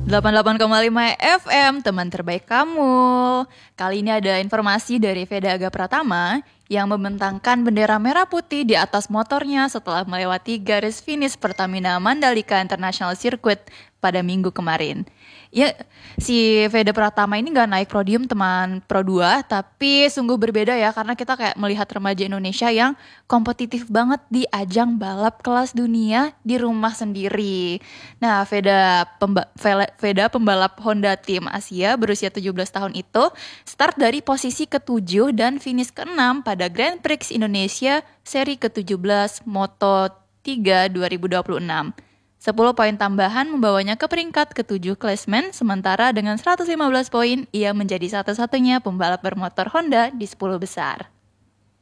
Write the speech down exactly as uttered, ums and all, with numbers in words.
delapan puluh delapan koma lima F M, teman terbaik kamu. Kali ini ada informasi dari Veda Aga Pratama yang membentangkan bendera merah putih di atas motornya setelah melewati garis finish Pertamina Mandalika International Circuit pada minggu kemarin. Ya, si Veda Pratama ini gak naik podium teman Pro dua, tapi sungguh berbeda ya karena kita kayak melihat remaja Indonesia yang kompetitif banget di ajang balap kelas dunia di rumah sendiri. Nah, Veda, pemba- Vela- Veda pembalap Honda Tim Asia berusia tujuh belas tahun itu start dari posisi ketujuh dan finish keenam pada Grand Prix Indonesia seri ke tujuh belas Moto tiga dua ribu dua puluh enam. sepuluh poin tambahan membawanya ke peringkat ketujuh klasmen, sementara dengan seratus lima belas poin, ia menjadi satu-satunya pembalap bermotor Honda di sepuluh besar.